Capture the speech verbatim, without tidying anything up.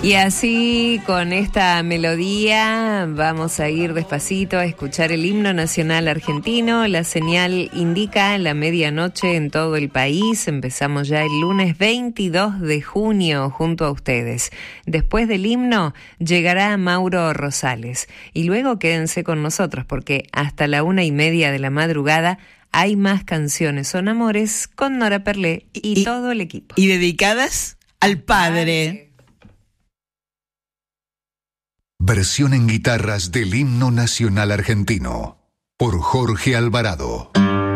Y así, con esta melodía, vamos a ir despacito a escuchar el himno nacional argentino. La señal indica la medianoche en todo el país. Empezamos ya el lunes veintidós de junio junto a ustedes. Después del himno llegará Mauro Rosales. Y luego quédense con nosotros porque hasta la una y media de la madrugada hay más canciones. Son amores con Nora Perlé y, y todo el equipo. Y dedicadas al padre. Versión en guitarras del himno nacional argentino por Jorge Alvarado.